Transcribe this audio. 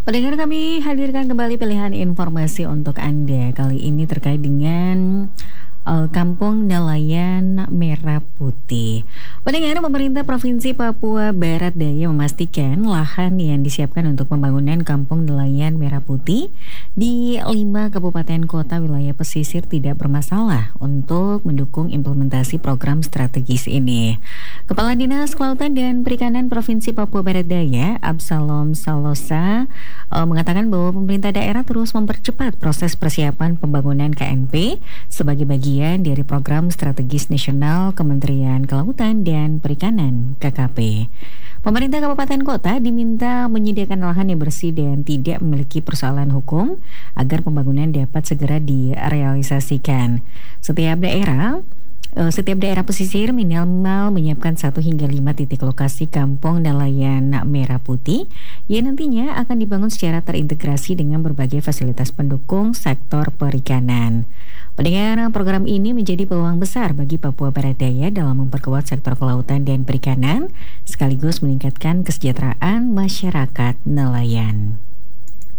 Pendengar, kami hadirkan kembali pilihan informasi untuk Anda. Kali ini terkait dengan Kampung Nelayan Merah Putih. Pendengar, pemerintah Provinsi Papua Barat Daya memastikan lahan yang disiapkan untuk pembangunan Kampung Nelayan Merah Putih di 5 kabupaten kota wilayah pesisir tidak bermasalah untuk mendukung implementasi program strategis ini. Kepala Dinas Kelautan dan Perikanan Provinsi Papua Barat Daya, Absalom Salosa, mengatakan bahwa pemerintah daerah terus mempercepat proses persiapan pembangunan KNP sebagai bagian dari program strategis nasional Kementerian Kelautan dan Perikanan (KKP). Pemerintah kabupaten kota diminta menyediakan lahan yang bersih dan tidak memiliki persoalan hukum agar pembangunan dapat segera direalisasikan. Setiap daerah pesisir minimal menyiapkan 1 hingga 5 titik lokasi kampung nelayan merah putih yang nantinya akan dibangun secara terintegrasi dengan berbagai fasilitas pendukung sektor perikanan. Pendengar, program ini menjadi peluang besar bagi Papua Barat Daya dalam memperkuat sektor kelautan dan perikanan sekaligus meningkatkan kesejahteraan masyarakat nelayan.